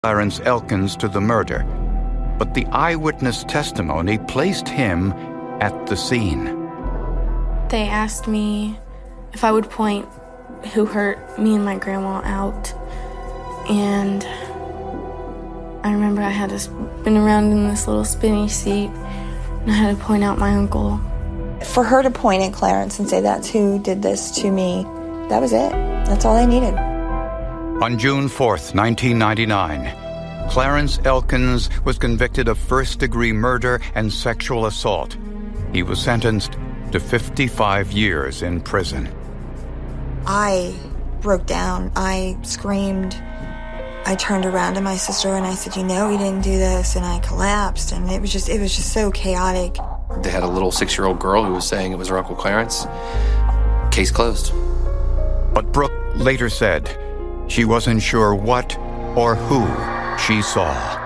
Clarence Elkins to the murder, but the eyewitness testimony placed him at the scene. They asked me if I would point who hurt me and my grandma out, and I remember I had to spin around in this little spinny seat, and I had to point out my uncle. For her to point at Clarence and say that's who did this to me, that was it. That's all I needed. On June 4th, 1999, Clarence Elkins was convicted of first-degree murder and sexual assault. He was sentenced to 55 years in prison. I broke down. I screamed. I turned around to my sister and I said, you know, he didn't do this, and I collapsed, and it was just so chaotic. They had a little 6-year-old girl who was saying it was her Uncle Clarence. Case closed. But Brooke later said she wasn't sure what or who she saw.